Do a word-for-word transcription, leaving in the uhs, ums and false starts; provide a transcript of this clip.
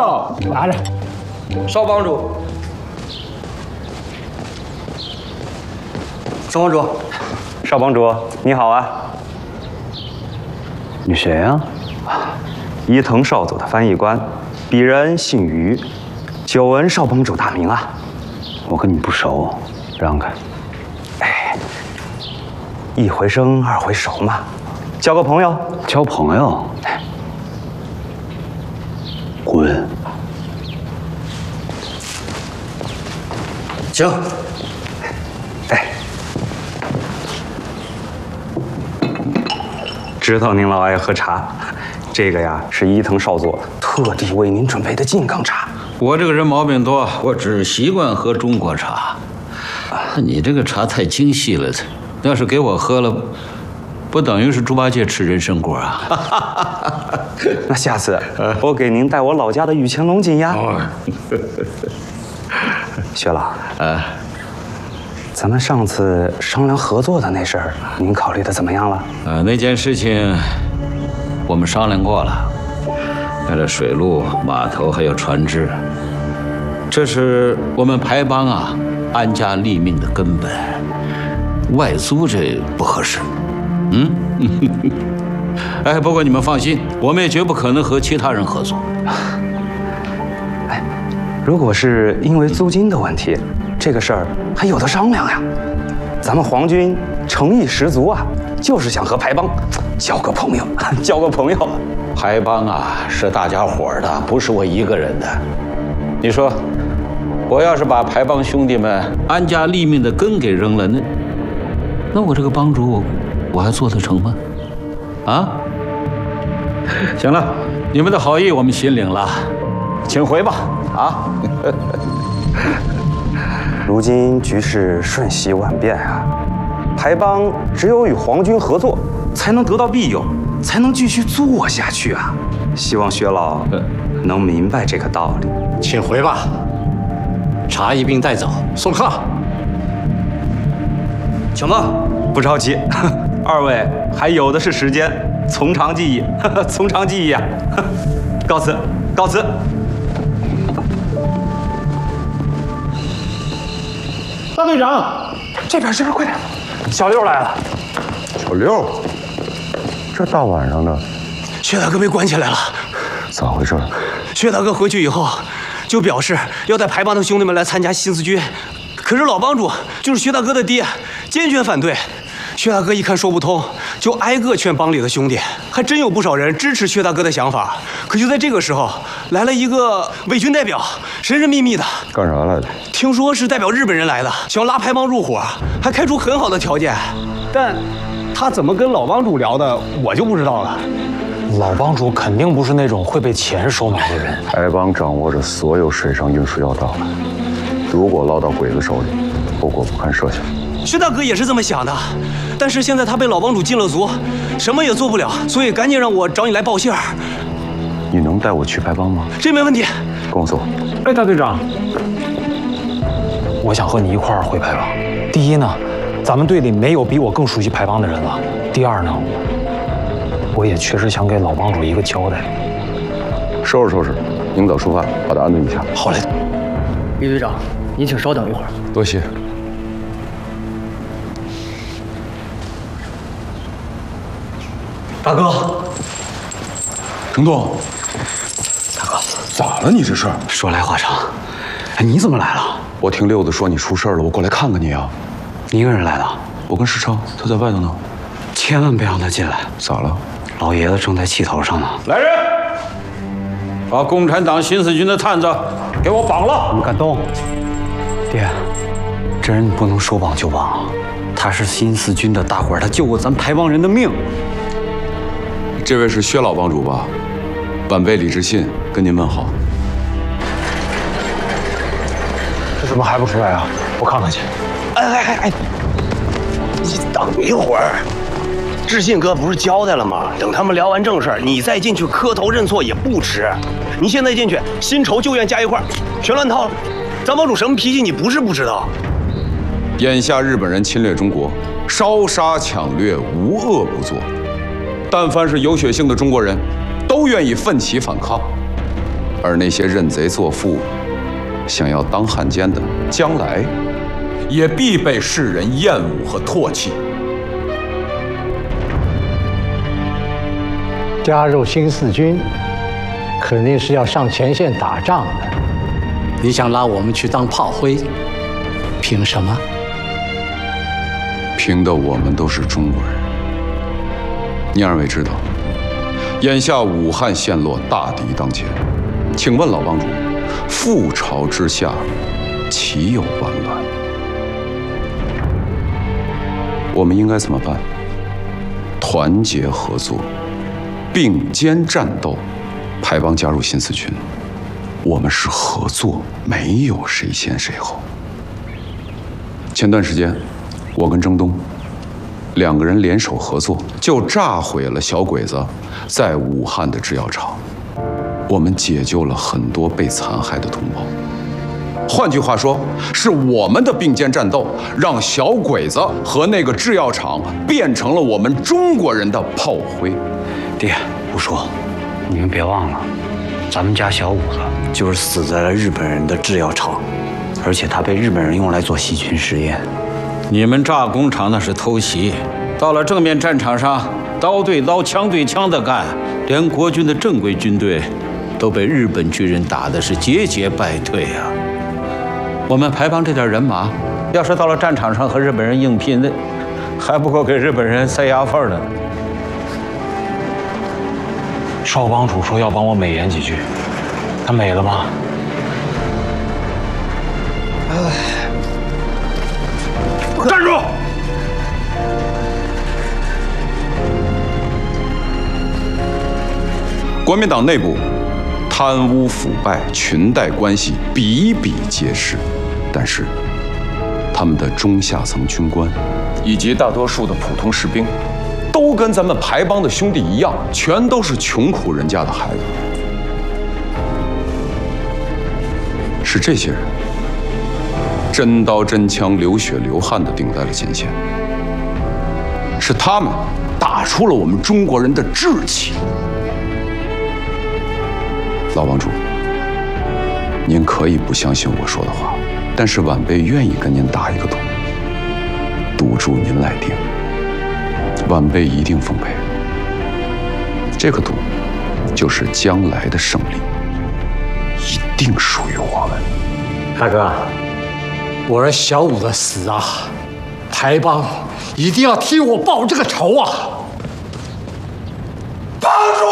了，拿着。 少帮主，少帮主， 少帮主，你好啊！ 你谁呀？ 伊藤少佐的翻译官，鄙人姓于，久闻少帮主大名啊。 我跟你不熟，让开。 哎，一回生二回熟嘛，交个朋友。 交朋友？滚！ 行。 哎，知道您老爱喝茶，这个呀是伊藤少佐特地为您准备的金刚茶。 我这个人毛病多，我只习惯喝中国茶。那你这个茶太精细了，要是给我喝了，不等于是猪八戒吃人参果啊？ 那下次我给您带我老家的玉乾隆金呀。薛老，呃，咱们上次商量合作的那事儿，您考虑的怎么样了？ 呃，那件事情我们商量过了，为了水路、码头还有船只，这是我们排帮啊安家立命的根本。外租这不合适。嗯，哎，不过你们放心，我们也绝不可能和其他人合作。 哎，如果是因为租金的问题，这个事儿还有得商量呀。咱们皇军诚意十足啊，就是想和排帮交个朋友，交个朋友。 排帮啊，是大家伙儿的，不是我一个人的。你说，我要是把排帮兄弟们安家立命的根给扔了，那那我这个帮主我。我还做得成吗？啊！行了，你们的好意我们心领了，请回吧。啊！ 如今局势瞬息万变啊，排帮只有与皇军合作，才能得到庇佑，才能继续做下去啊！希望薛老能明白这个道理。 请回吧。茶一并带走，送客。请吧。 不着急。二位还有的是时间，从长计议，从长计议啊！告辞，告辞。 大队长，这边这边快点！小六来了。 小六，这大晚上的， 薛大哥被关起来了。 咋回事？ 薛大哥回去以后，就表示要带排帮的兄弟们来参加新四军，可是老帮主就是薛大哥的爹，坚决反对。薛大哥一看说不通，就挨个劝帮里的兄弟，还真有不少人支持薛大哥的想法。可就在这个时候，来了一个伪军代表，神神秘秘的， 干啥来的？ 听说是代表日本人来的，想要拉排帮入伙，还开出很好的条件。但他怎么跟老帮主聊的，我就不知道了。 老帮主肯定不是那种会被钱收买的人。 排帮掌握着所有水上运输要道，如果落到鬼子手里，后果不堪设想。 薛大哥也是这么想的，但是现在他被老帮主禁了足，什么也做不了，所以赶紧让我找你来报信儿。 你能带我去排帮吗？ 这没问题。 跟我走。 哎，大队长，我想和你一块儿回排帮。第一呢，咱们队里没有比我更熟悉排帮的人了；第二呢，我也确实想给老帮主一个交代。 收拾收拾，明早出发，把他安顿一下。 好嘞。 李队长，您请稍等一会儿。 多谢。 大哥， 程东， 大哥， 咋了？你这是？ 说来话长，哎，你怎么来了？ 我听六子说你出事了，我过来看看你啊。 你一个人来的？ 我跟世昌，他在外头呢。 千万别让他进来。 咋了？ 老爷子正在气头上呢。 来人，把共产党新四军的探子给我绑了！ 你敢动？爹，这人你不能说绑就绑，他是新四军的大官，他救过咱排帮人的命。 这位是薛老帮主吧？晚辈李志信跟您问好。 这怎么还不出来啊？我看看去。 哎哎哎哎，你等一会儿，志信哥不是交代了吗？等他们聊完正事，你再进去磕头认错也不迟。你现在进去，新仇旧怨加一块，全乱套了。张帮主什么脾气，你不是不知道。 眼下日本人侵略中国，烧杀抢掠，无恶不作。但凡是有血性的中国人，都愿意奋起反抗。 而那些认贼作父、想要当汉奸的，将来也必被世人厌恶和唾弃。 加入新四军，肯定是要上前线打仗的。你想拉我们去当炮灰，凭什么？ 凭的我们都是中国人。您二位知道，眼下武汉陷落，大敌当前，请问老帮主，覆巢之下，岂有完卵？我们应该怎么办？团结合作，并肩战斗。派帮加入新四军，我们是合作，没有谁先谁后。前段时间，我跟征东两个人联手合作，就炸毁了小鬼子在武汉的制药厂，我们解救了很多被残害的同胞。换句话说，是我们的并肩战斗，让小鬼子和那个制药厂变成了我们中国人的炮灰。 爹，不说，你们别忘了，咱们家小五子就是死在了日本人的制药厂，而且他被日本人用来做细菌实验。 你们炸工厂那是偷袭，到了正面战场上，刀对刀、枪对枪的干，连国军的正规军队都被日本军人打的是节节败退啊！我们排帮这点人马，要是到了战场上和日本人硬拼，那还不够给日本人塞牙缝呢。 少帮主说要帮我美言几句，他美了吗？ 站住！ 国民党内部贪污腐败、裙带关系比比皆是，但是他们的中下层军官以及大多数的普通士兵，都跟咱们排帮的兄弟一样，全都是穷苦人家的孩子。是这些人真刀真枪、流血流汗地顶在了前线，是他们打出了我们中国人的志气。老帮主，您可以不相信我说的话，但是晚辈愿意跟您打一个赌，赌注您来定，晚辈一定奉陪。这个赌就是将来的胜利，一定属于我们。 大哥，我儿小五的死啊，排帮一定要替我报这个仇啊！ 帮主。